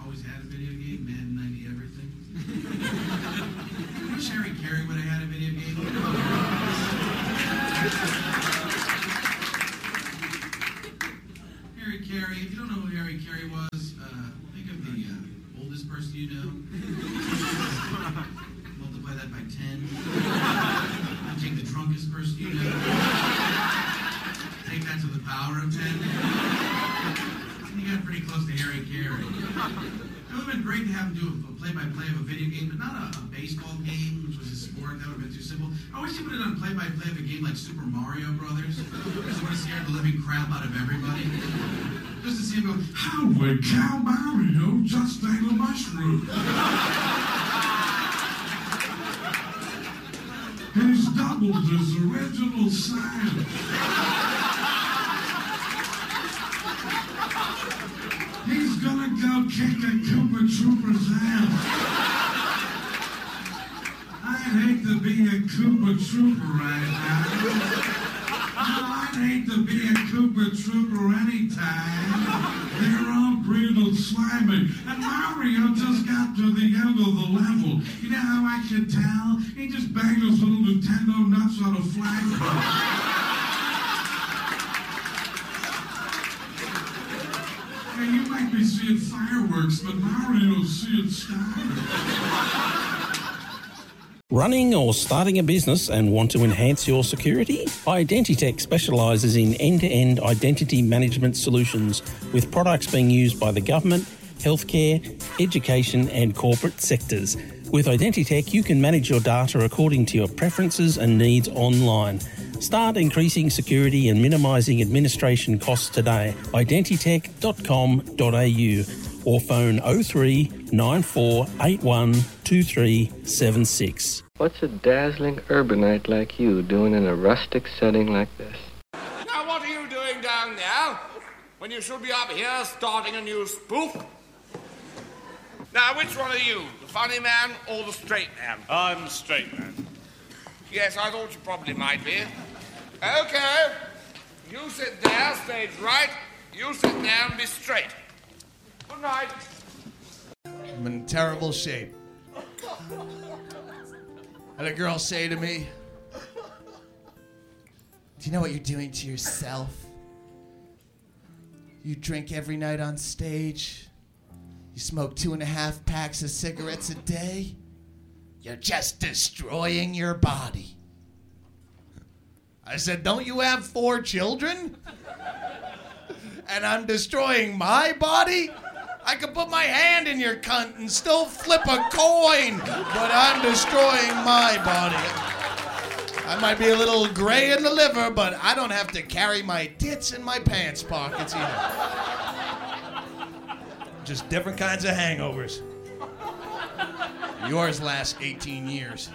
always had a video game, Madden 90 everything. I wish Harry Carey would have had a video game. Harry Carey, if you don't know who Harry Carey was, think of the oldest person you know. Multiply that by 10. Take the drunkest person you know. Take that to the power of 10. You got pretty close to Harry Carey. It would have been great to have him do a play-by-play of a video game, but not a baseball game, which was a sport. That would have been too simple. I wish he would have done play-by-play of a game like Super Mario Brothers. Just would have scared the living crap out of everybody. Just to see him go, how would Cal Mario just ate a mushroom? He's doubled his original size. He's gonna go kick a Koopa Trooper's ass. I'd hate to be a Koopa Trooper right now. No, I'd hate to be a Koopa Trooper anytime. They're all brutal, slimy. And Mario just got to the end of the level. You know how I could tell? He just banged those little Nintendo nuts on a flagpole. Hey, you might be seeing fireworks, but Mario's seeing stars. Running or starting a business and want to enhance your security? Identitech specialises in end-to-end identity management solutions with products being used by the government, healthcare, education and corporate sectors. With Identitech, you can manage your data according to your preferences and needs online. Start increasing security and minimising administration costs today. Identitech.com.au or phone 03 9481 2376. What's a dazzling urbanite like you doing in a rustic setting like this? Now, what are you doing down there when you should be up here starting a new spoof? Now, which one are you, the funny man or the straight man? I'm the straight man. Yes, I thought you probably might be. Okay, you sit there, stage right. You sit there and be straight. Good night. I'm in terrible shape. Had a girl say to me, do you know what you're doing to yourself? You drink every night on stage. You smoke 2.5 packs of cigarettes a day. You're just destroying your body. I said, don't you have 4 children? And I'm destroying my body? I could put my hand in your cunt and still flip a coin, but I'm destroying my body. I might be a little gray in the liver, but I don't have to carry my tits in my pants pockets either. Just different kinds of hangovers. Yours last 18 years.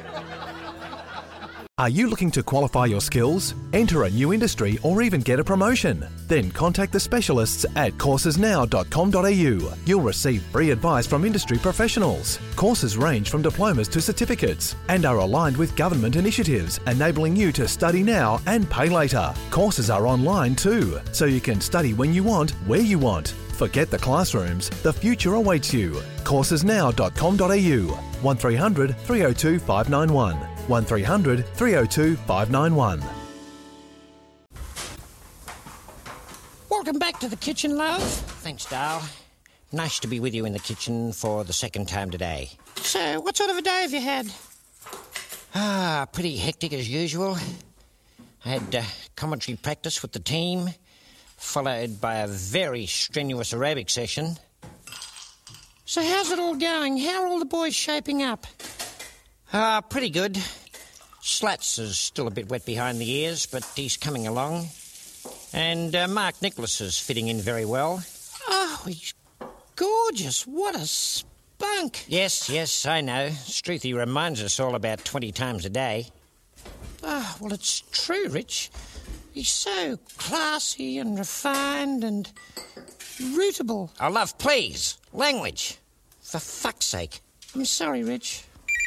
Are you looking to qualify your skills, enter a new industry, or even get a promotion? Then contact the specialists at coursesnow.com.au. You'll receive free advice from industry professionals. Courses range from diplomas to certificates and are aligned with government initiatives, enabling you to study now and pay later. Courses are online too, so you can study when you want, where you want. Forget the classrooms, the future awaits you. Coursesnow.com.au 1300 302 591 1300 302 591. Welcome back to the kitchen, love. Thanks, Dal. Nice to be with you in the kitchen for the second time today. So, what sort of a day have you had? Pretty hectic as usual. I had commentary practice with the team, followed by a very strenuous aerobic session. So how's it all going? How are all the boys shaping up? Pretty good. Slats is still a bit wet behind the ears, but he's coming along. And Mark Nicholas is fitting in very well. Oh, he's gorgeous. What a spunk. Yes, I know. Struthy reminds us all about 20 times a day. Oh, well, it's true, Rich. He's so classy and refined and rootable. Oh, love, please. Language. For fuck's sake. I'm sorry, Rich.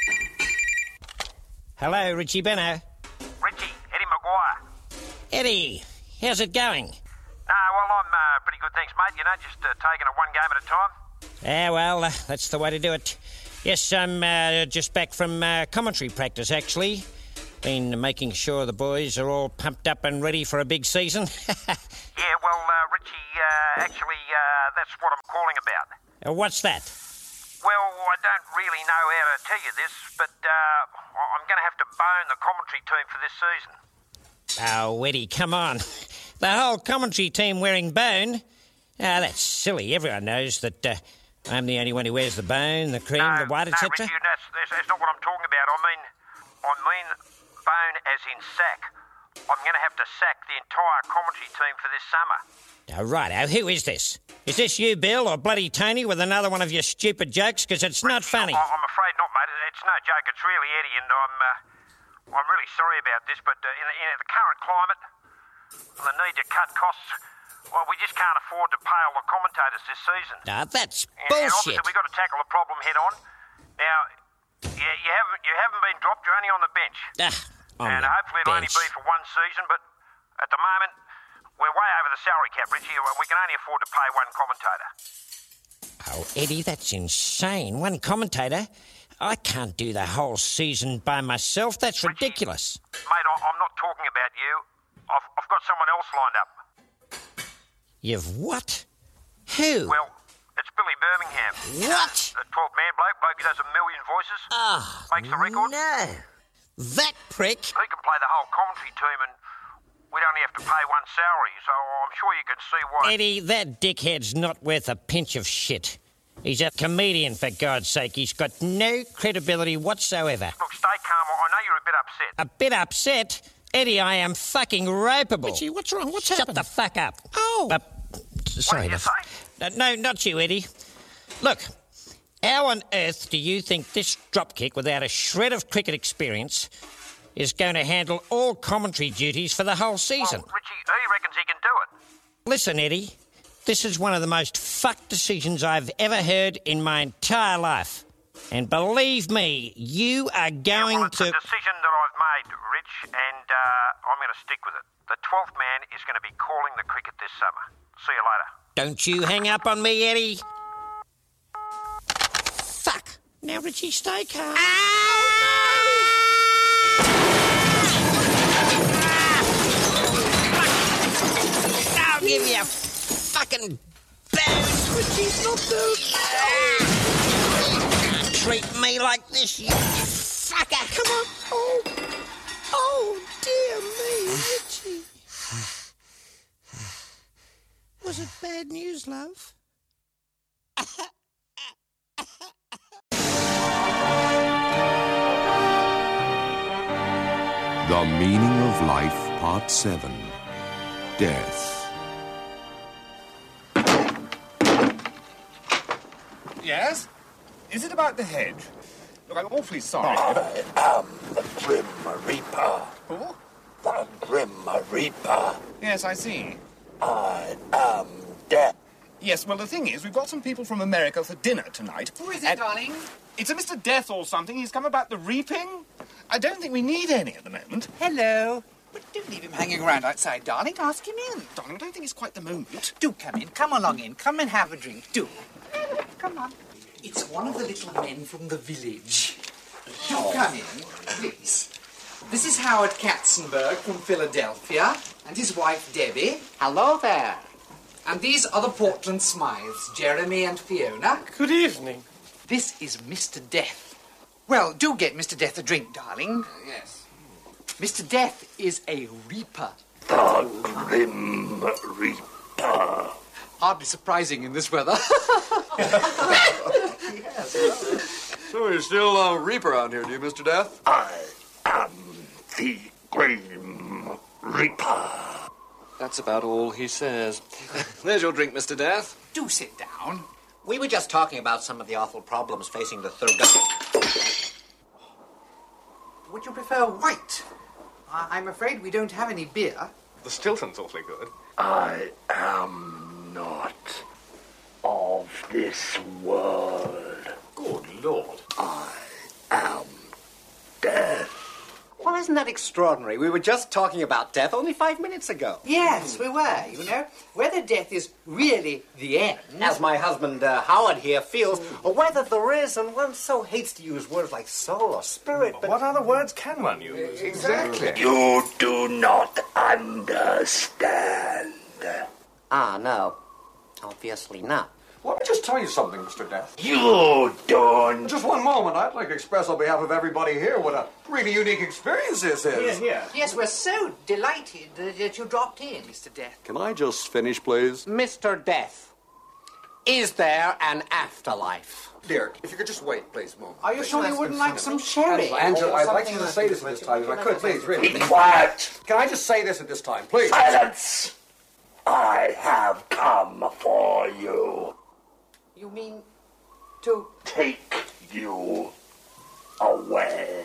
Hello, Richie Benno. Richie, Eddie Maguire. Eddie, how's it going? Well, I'm pretty good, thanks, mate. You know, just taking it one game at a time. Well, that's the way to do it. Yes, I'm just back from commentary practice, actually. Been making sure the boys are all pumped up and ready for a big season. Yeah, well, Richie, actually, that's what I'm calling about. What's that? Well, I don't really know how to tell you this, but I'm going to have to bone the commentary team for this season. Oh, Eddie, come on. The whole commentary team wearing bone? That's silly. Everyone knows that I'm the only one who wears the bone, the cream, the white, etc. No, Richie, that's not what I'm talking about. I mean bone as in sack. I'm going to have to sack the entire commentary team for this summer. Oh, righto. Who is this? Is this you, Bill, or bloody Tony with another one of your stupid jokes? Because it's not funny. I'm afraid not, mate. It's no joke. It's really Eddie, and I'm really sorry about this, but in the current climate and the need to cut costs, well, we just can't afford to pay all the commentators this season. That's And bullshit. obviously we've got to tackle the problem head on. Now, you haven't been dropped. You're only on the bench. And hopefully it'll only be for one season, but at the moment, we're way over the salary cap, Richie. We can only afford to pay one commentator. Oh, Eddie, that's insane. One commentator? I can't do the whole season by myself. That's ridiculous. Mate, I'm not talking about you. I've got someone else lined up. You've what? Who? Well, it's Billy Birmingham. What? A 12-man bloke who does 1 million voices. Makes the record. No. That prick? He can play the whole commentary team and we'd only have to pay one salary, so I'm sure you can see why... Eddie, that dickhead's not worth a pinch of shit. He's a comedian, for God's sake. He's got no credibility whatsoever. Look, stay calm. I know you're a bit upset. A bit upset? Eddie, I am fucking ropeable. Richie, what's wrong? What's Shut happened? the fuck up. Oh. Sorry. What did you say? No, not you, Eddie. Look, how on earth do you think this dropkick, without a shred of cricket experience, is going to handle all commentary duties for the whole season? Well, Richie, he reckons he can do it. Listen, Eddie, this is one of the most fucked decisions I've ever heard in my entire life. And believe me, you are going It's to... a decision that I've made, Rich, and I'm going to stick with it. The 12th man is going to be calling the cricket this summer. See you later. Don't you hang up on me, Eddie. Fuck. Now, Richie, stay calm. I'll give you a fucking bash, Richie. Not treat me like this, you fucker. Come on. Oh, dear me, Richie. Was it bad news, love? The Meaning of Life, Part 7. Death. Yes? Is it about the hedge? Look, I'm awfully sorry. I am the Grim Reaper. Who? The Grim Reaper. Yes, I see. I am death. Yes, well, the thing is, we've got some people from America for dinner tonight. Who is it, darling? It's a Mr. Death or something. He's come about the reaping. I don't think we need any at the moment. Hello. But don't leave him hanging around outside, darling. Ask him in. Darling, I don't think it's quite the moment. Do come in. Come along in. Come and have a drink. Do. Come on. It's one of the little men from the village. Do come in, please. This is Howard Katzenberg from Philadelphia, and his wife, Debbie. Hello there. And these are the Portland Smythes, Jeremy and Fiona. Good evening. This is Mr. Death. Well, do get Mr. Death a drink, darling. Yes. Mr. Death is a reaper. The Grim Reaper. Hardly surprising in this weather. So you're still a reaper out here, do you, Mr. Death? I am the Grim Reaper. That's about all he says. There's your drink, Mr. Death. Do sit down. We were just talking about some of the awful problems facing the third... Would you prefer white? I'm afraid we don't have any beer. The Stilton's awfully good. I am not of this world. Good Lord. I am death. Well, isn't that extraordinary? We were just talking about death only 5 minutes ago. Yes, we were, you know. Whether death is really the end... As my husband Howard here feels, or whether there is, and one so hates to use words like soul or spirit, but... What other words can one use? Exactly. You do not understand. Ah, no. Obviously not. Let me just tell you something, Mr. Death. You don't. Just one moment. I'd like to express on behalf of everybody here what a really unique experience this is. Yes, we're so delighted that you dropped in, Mr. Death. Can I just finish, please? Mr. Death, is there an afterlife? Dear, if you could just wait, please, a moment. Are you sure you wouldn't like some sherry? Angela, I'd like you to say this at this time, if I could, please, really. Be quiet. Can I just say this at this time, please? Silence. I have come for you. You mean to... Take you away.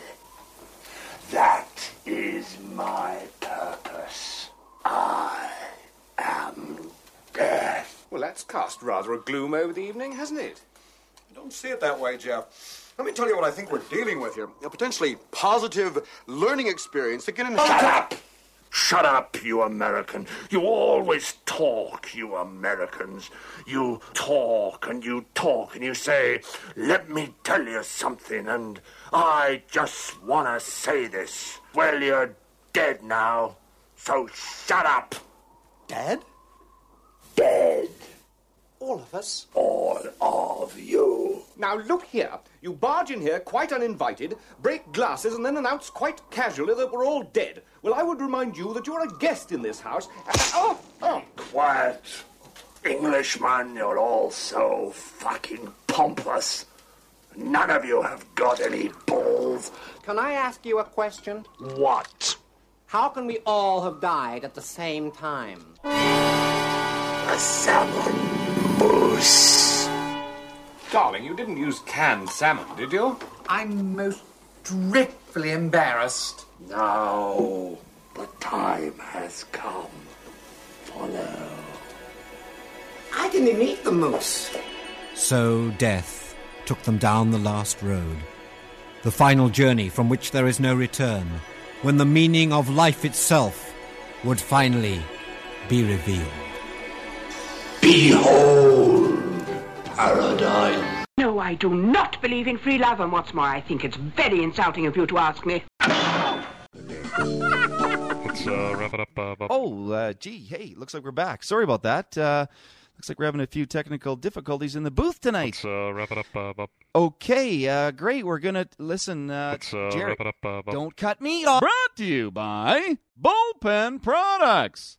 That is my purpose. I am death. Well, that's cast rather a gloom over the evening, hasn't it? I don't see it that way, Jeff. Let me tell you what I think we're dealing with here. A potentially positive learning experience that can... Shut up! Shut up, you American. You always talk, you Americans. You talk and you talk and you say, let me tell you something, and I just want to say this. Well, you're dead now, so shut up. Dead? Dead. All of us? All of you. Now, look here. You barge in here quite uninvited, break glasses, and then announce quite casually that we're all dead. Well, I would remind you that you're a guest in this house. Quiet. Englishman, you're all so fucking pompous. None of you have got any balls. Can I ask you a question? What? How can we all have died at the same time? A salmon moose. Darling, you didn't use canned salmon, did you? I'm most dreadfully embarrassed. Now the time has come. Follow. I didn't even eat the moose. So death took them down the last road, the final journey from which there is no return, when the meaning of life itself would finally be revealed. Behold, paradise. No, I do not believe in free love, and what's more, I think it's very insulting of you to ask me. Let's wrap it up, Bob. Oh, gee, hey, looks like we're back. Sorry about that. Looks like we're having a few technical difficulties in the booth tonight. Let's wrap it up, Bob. Okay, great. We're going to listen. Let's Jerry, wrap it up, Bob. don't cut me off. Brought to you by Bullpen Products.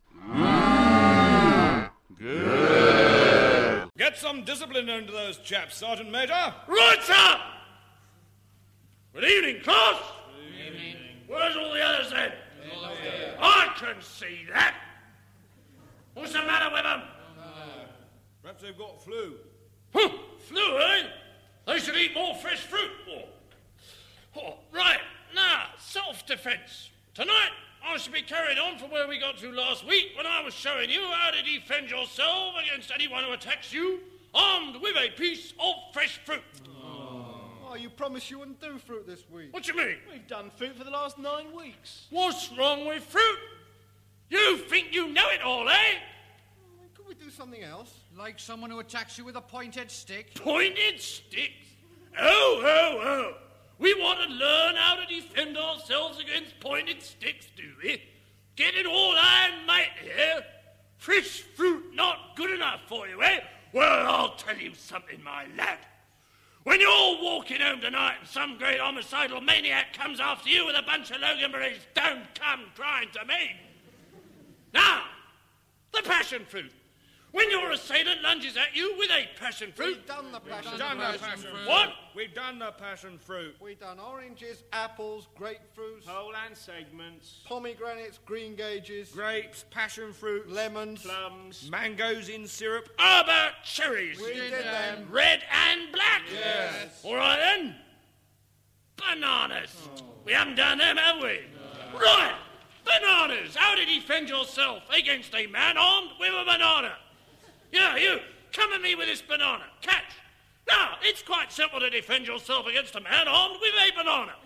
Good. Get some discipline into those chaps, Sergeant Major. Right, sir! Good evening, class. Good evening. Where's all the others then? I can see that. What's the matter with them? Perhaps they've got flu. Huh, flu, eh? They should eat more fresh fruit. Oh, right, now, self-defense. Tonight, I shall be carried on from where we got to last week when I was showing you how to defend yourself against anyone who attacks you, armed with a piece of fresh fruit. Oh, you promised you wouldn't do fruit this week. What you mean? We've done fruit for the last 9 weeks. What's wrong with fruit? You think you know it all, eh? Could we do something else? Like someone who attacks you with a pointed stick? Pointed sticks? Oh. We want to learn how to defend ourselves against pointed sticks, do we? Get it all iron, mate, here? Fresh fruit not good enough for you, eh? Well, I'll tell you something, my lad. When you're walking home tonight and some great homicidal maniac comes after you with a bunch of Loganberries, don't come crying to me. Now, the passion fruit. When your assailant lunges at you with a passion fruit... We've done the passion fruit. What? We've done the passion fruit. We've done oranges, apples, grapefruits... Whole and segments. Pomegranates, green gauges... Grapes, passion fruit... Lemons... Plums... Mangoes in syrup... How about cherries? We did them. Red and black? Yes. All right, then. Bananas. We haven't done them, have we? No. Right. Bananas. How to defend yourself against a man armed with a banana. Yeah, you. Come at me with this banana. Catch. Now, it's quite simple to defend yourself against a man armed with a banana.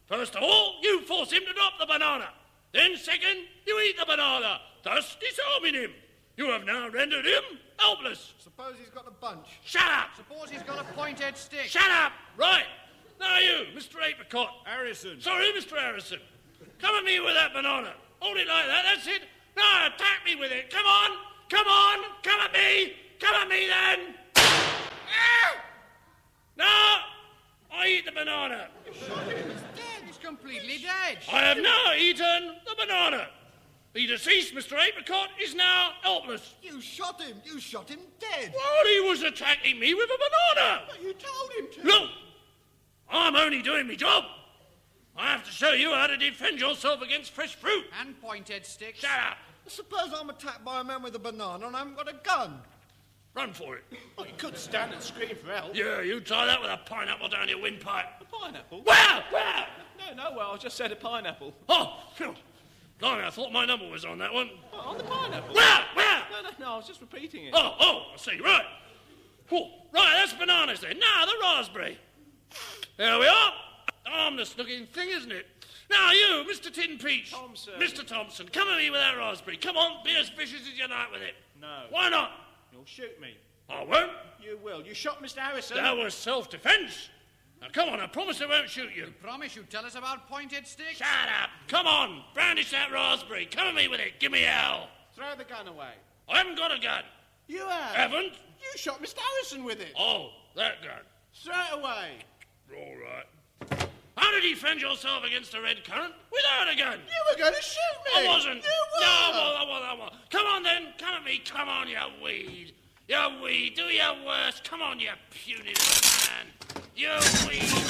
First of all, you force him to drop the banana. Then second, you eat the banana, thus disarming him. You have now rendered him helpless. Suppose he's got a bunch. Shut up! Suppose he's got a pointed stick. Shut up! Right. Now you, Mr. Apricot. Harrison. Sorry, Mr. Harrison. Come at me with that banana. Hold it like that, that's it. Now attack me with it. Come on! Come on! Come at me! Come at me then! Ow! Now, I eat the banana. He's dead. He's completely dead. I have now eaten the banana. The deceased Mr. Apricot is now helpless. You shot him. You shot him dead. Well, he was attacking me with a banana. But you told him to. Look, I'm only doing my job. I have to show you how to defend yourself against fresh fruit. And pointed sticks. Shut up. Suppose I'm attacked by a man with a banana and I haven't got a gun. Run for it. Well, you could stand and scream for help. Yeah, you try that with a pineapple down your windpipe. A pineapple? Where? Where? No, well, I just said a pineapple. Oh, phew. Blimey, I thought my number was on that one. Oh, on the pineapple? Where? No, I was just repeating it. Oh, I see, right. Oh, right, that's bananas then. Now, the raspberry. There we are. Harmless looking thing, isn't it? Now, you, Mr. Tin Peach. Thompson. Mr. Thompson, come at me with that raspberry. Come on, be as vicious as you like with it. No. Why not? You'll shoot me. I won't. You will. You shot Mr. Harrison. That was self-defence. Now, come on, I promise I won't shoot you. You promise you'd tell us about pointed sticks? Shut up. Come on, brandish that raspberry. Come at me with it. Give me hell. Throw the gun away. I haven't got a gun. You have. Haven't? You shot Mr. Harrison with it. Oh, that gun. Straight away. All right. How to defend yourself against a red currant without a gun? You were going to shoot me. I wasn't. You were. No, I was. Come on then. Come at me. Come on, you weed. You weed. Do your worst. Come on, you puny little man. You weed.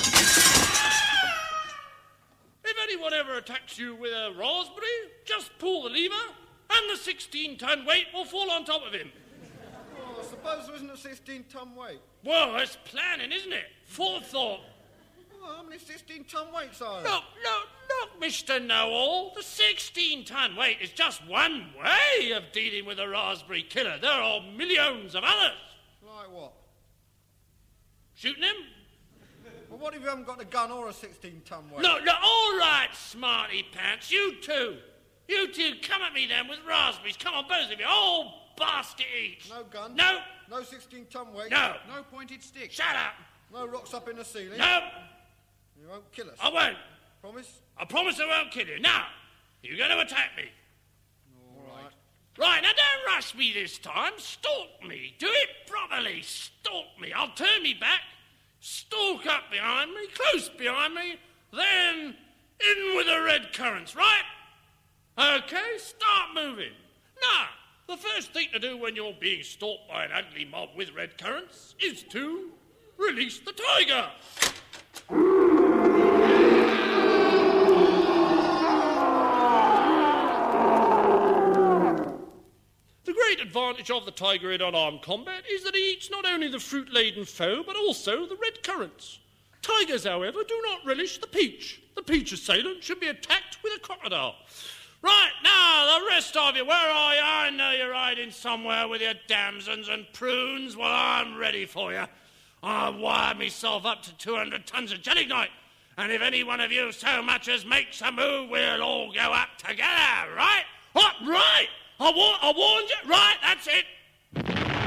If anyone ever attacks you with a raspberry, just pull the lever and the 16-ton weight will fall on top of him. Oh, I suppose there isn't a 16-ton weight. Well, that's planning, isn't it? Forethought. Well, how many 16-ton weights are there? Look, Mr. Know-all. The 16-ton weight is just one way of dealing with a raspberry killer. There are millions of others. Like what? Shooting him? Well, what if you haven't got a gun or a 16-ton weight? Look, all right, smarty pants. You two, come at me then with raspberries. Come on, both of you. Oh, basket each. No gun? No. No 16-ton weight? No. No pointed sticks? Shut up. No rocks up in the ceiling? No. You won't kill us? I won't. Promise? I promise I won't kill you. Now, you're going to attack me. All right. Right, now don't rush me this time. Stalk me. Do it properly. Stalk me. I'll turn me back, stalk up behind me, close behind me, then in with the red currants, right? Okay, start moving. Now, the first thing to do when you're being stalked by an ugly mob with red currants is to release the tiger. The great advantage of the tiger in unarmed combat is that he eats not only the fruit-laden foe, but also the red currants. Tigers, however, do not relish the peach. The peach assailant should be attacked with a crocodile. Right, now, the rest of you, where are you? I know you're hiding somewhere with your damsons and prunes. Well, I'm ready for you. I've wired myself up to 200 tons of gelignite, and if any one of you so much as makes a move, we'll all go up together, right? What, right? I warned you? Right, that's it.